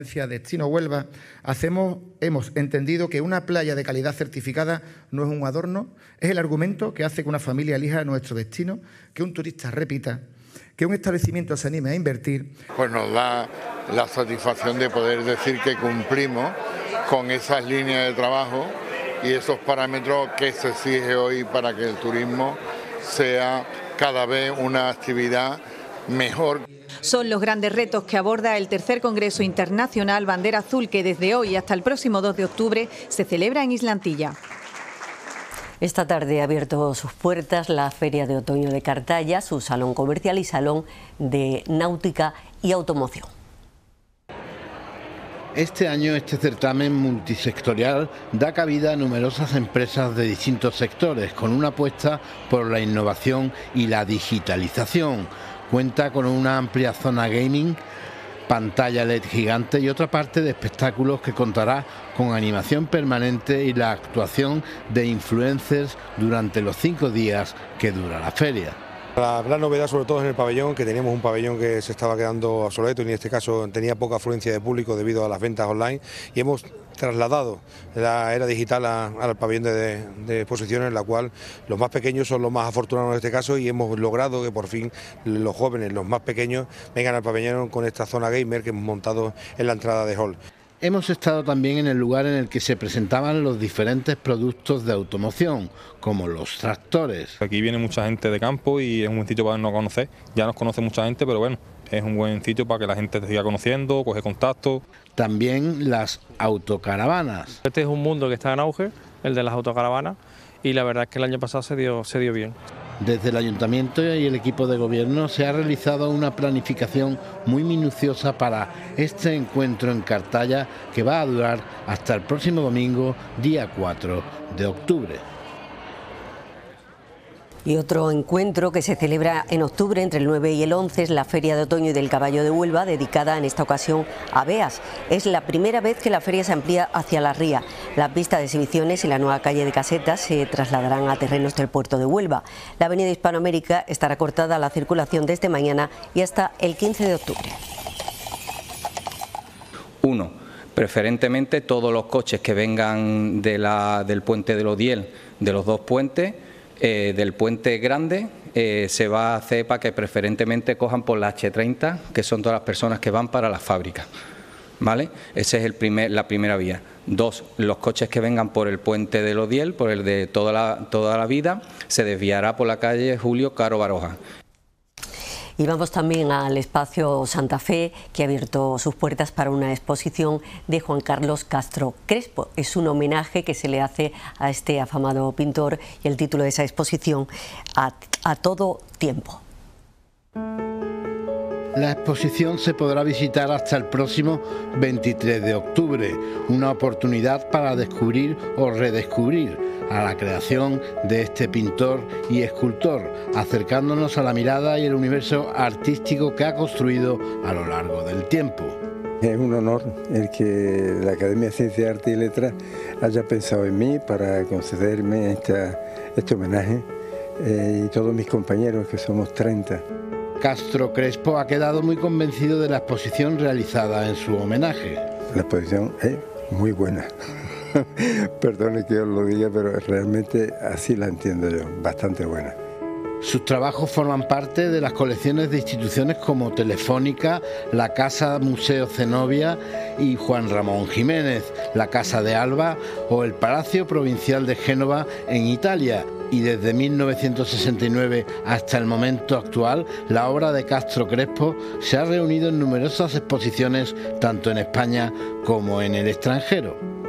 Destino Huelva, hemos entendido que una playa de calidad certificada no es un adorno, es el argumento que hace que una familia elija nuestro destino, que un turista repita, que un establecimiento se anime a invertir. Pues nos da la satisfacción de poder decir que cumplimos con esas líneas de trabajo y esos parámetros que se exige hoy para que el turismo sea cada vez una actividad mejor. Son los grandes retos que aborda el tercer Congreso Internacional Bandera Azul, que desde hoy hasta el próximo 2 de octubre se celebra en Isla Antilla. Esta tarde ha abierto sus puertas la Feria de Otoño de Cartaya, su salón comercial y salón de náutica y automoción. Este año este certamen multisectorial da cabida a numerosas empresas de distintos sectores, con una apuesta por la innovación y la digitalización. Cuenta con una amplia zona gaming, pantalla LED gigante y otra parte de espectáculos que contará con animación permanente y la actuación de influencers durante los 5 días que dura la feria. La gran novedad sobre todo en el pabellón, que teníamos un pabellón que se estaba quedando obsoleto y en este caso tenía poca afluencia de público debido a las ventas online, y hemos trasladado la era digital al pabellón de exposiciones, en la cual los más pequeños son los más afortunados en este caso, y hemos logrado que por fin los jóvenes, los más pequeños, vengan al pabellón con esta zona gamer que hemos montado en la entrada de hall. Hemos estado también en el lugar en el que se presentaban los diferentes productos de automoción, como los tractores. Aquí viene mucha gente de campo y es un buen sitio para darnos a conocer. Ya nos conoce mucha gente, pero bueno, es un buen sitio para que la gente te siga conociendo, coge contacto. También las autocaravanas. Este es un mundo que está en auge, el de las autocaravanas, y la verdad es que el año pasado se dio bien. Desde el Ayuntamiento y el equipo de gobierno se ha realizado una planificación muy minuciosa para este encuentro en Cartaya, que va a durar hasta el próximo domingo, día 4 de octubre. Y otro encuentro que se celebra en octubre entre el 9 y el 11 es la Feria de Otoño y del Caballo de Huelva, dedicada en esta ocasión a Beas. Es la primera vez que la feria se amplía hacia la ría. La pista de exhibiciones y la nueva calle de casetas se trasladarán a terrenos del puerto de Huelva. La avenida Hispanoamérica estará cortada a la circulación desde mañana y hasta el 15 de octubre. 1. Preferentemente todos los coches que vengan del puente del Odiel, de los dos puentes, del puente grande, se va a hacer para que preferentemente cojan por la H30, que son todas las personas que van para las fábricas, ¿vale? Esa es la primera vía. 2, los coches que vengan por el puente del Odiel, por el de toda la vida, se desviará por la calle Julio Caro Baroja. Y vamos también al espacio Santa Fe, que ha abierto sus puertas para una exposición de Juan Carlos Castro Crespo. Es un homenaje que se le hace a este afamado pintor y el título de esa exposición, A todo tiempo. La exposición se podrá visitar hasta el próximo 23 de octubre, una oportunidad para descubrir o redescubrir a la creación de este pintor y escultor, acercándonos a la mirada y el universo artístico que ha construido a lo largo del tiempo. Es un honor el que la Academia de Ciencias, Arte y Letras haya pensado en mí para concederme este homenaje, y todos mis compañeros, que somos 30. Castro Crespo ha quedado muy convencido de la exposición realizada en su homenaje. La exposición es muy buena. Perdone que os lo diga, pero realmente así la entiendo yo, bastante buena. Sus trabajos forman parte de las colecciones de instituciones como Telefónica, la Casa Museo Zenobia y Juan Ramón Jiménez, la Casa de Alba o el Palacio Provincial de Génova en Italia. Y desde 1969 hasta el momento actual, la obra de Castro Crespo se ha reunido en numerosas exposiciones, tanto en España como en el extranjero.